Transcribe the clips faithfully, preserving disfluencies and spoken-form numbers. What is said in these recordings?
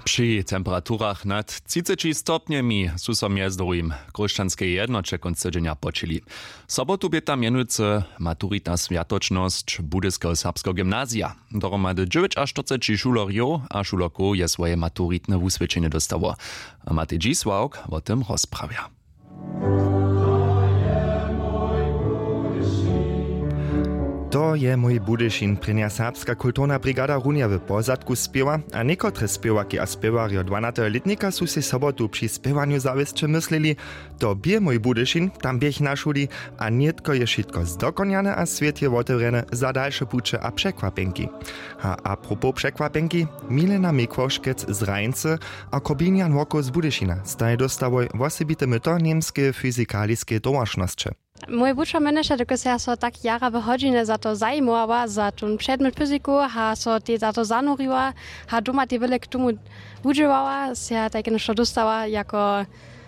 Przy temperaturach nad trzydziestu stopniami su so mjez drugim Krušćanske jednoće konc tydzienia počeli. Sobotu by tam mienujúce maturitna sviatočnosť Budyského serbského gymnázia. Dohromady dziewięć až čtyřicet šulerjov a šulerkov je svoje maturitne wusvedčenie dostało. A Matej Dzisłauk o tym rozprawia. To je mój Budyšin, prenia serbska kulturna brigada Runja w pozadku spiewa, a niekotre spiewaki a spiewarjo dwanastoletnika su si sobotu przy spiewaniu zawisče myslili, to bie mój Budyšin, tam biech na šuli, a nietko je šitko zdokonjane a sviet je otevřene za dalsze puče a překvapenki. A apropos překvapenki, Milena Mikwoškec z Rajnce a Kobinian Woko z Budyšina staje dostawoj wosebite myto niemskie fyzikaliskie domašnosće. Mój wučer meniše, dok se ja so tak jara v hodžine za to zajmovala, za ten předmet fyziku, ha so te za to zanurila, ha doma te vele k tomu wučevala, se ja tak nešto dostala jako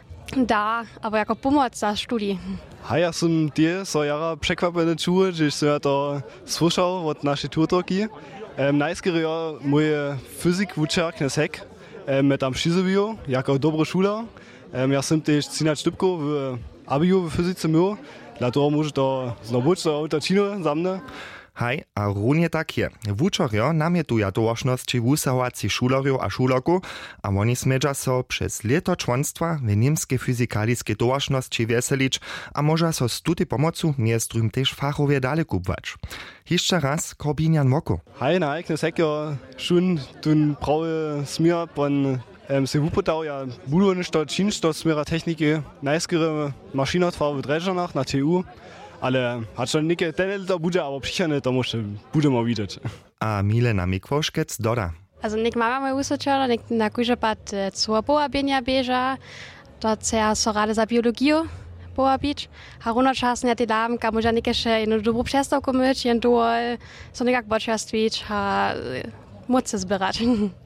da, aber jako pomoc za studii. Ha, ja som tie so jara překvapené čuł, že som ja to slušal od našej tutorky. Um, najskôr ja môj fyzik wučer Knesek um, tam přizobil, jako dobrý šuler. Um, ja som tiež třináct štupkov v Abiu w fizyce miał, dlatego może to znowu co autočino za mne. Haj, a równie tak je. Wučerjo namietuja dołożności wusahovací šulerjov a šulerku, a oni smedža so przez leto członstwa w niemskie fyzikaliskie dołożności weselić, a może so z tutej pomocu miestrym też fachowie dalej kupować. Jeszcze raz Korbinian Moko. Haj, na ekne sekio schon tun prawy smier pon Um, se wupotał ja budownisz to czynsz to smiera techniki najskóre maszynotwarwe dreżanach na T U, ale hat schon nikke ten to bude, aber przychane to może budemo widzieć. A Milena Mikwoškec doda. Also nik mama mój usočala, nik na kujże pat cua połabienia bieża, to ja so rade za biologię połabić, a runoczasnie te damka może nik jeszcze jedną dobrą przestawkę myć, jedną so nikak boczastwić, a moce zbierać.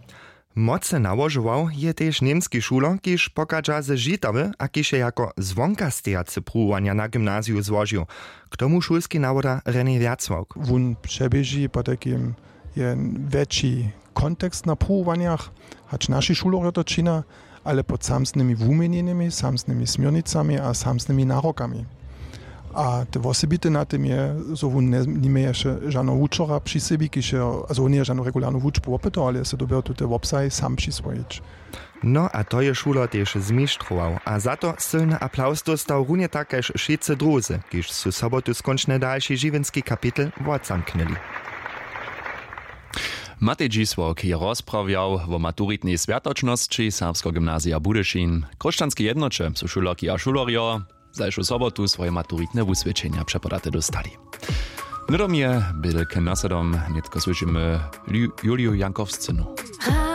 Moce nałożował je też niemski šuler, kiż pokaża ze Žitavy, a kiż je jako zvonkastejace próbowania na gimnaziu złożył. K tomu szulski nawoda René Wierzwałk. Wun przebieży po takim większy kontekst na próbowaniach, hacz nasi šulery to czyna, ale pod samsnymi wumienieniami, samsnymi smiernicami a samsnymi narokami. A te osobite na tym je, że on nie, nie ma jeszcze żadnego uczora przy sobie, also on nie żadną regularną uczbę opytał, ale se dobiera tu te website sam przyswoić. No a to je šuler też zmištrował, a za to silny aplauz dostał równie takeż wszyscy drudzy, kiż su sobotu skończne dalszy żywenski kapitel odzamknęli. Matej Dzisłauk je rozprawiał o maturitnej sviatočnosti Serbskiego gymnázia Budyšin. Krušćanske jednoće su šulerki a šulerjo zajšu sobotu swoje maturitne wusvedčenia přepodate dostali. Nudom je byl k nasadom, netko slyšíme Juliu Jankovscenu.